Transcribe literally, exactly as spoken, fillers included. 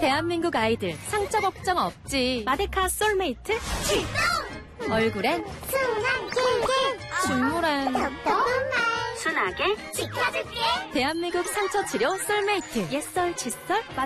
대한민국 아이들 상처 걱정 없지. 마데카 솔메이트 출동! 얼굴엔 순한 킬킬 중물엔 톡톡한 말 순하게 지켜줄게. 대한민국 상처 치료 솔메이트. 옛설, 칫솔,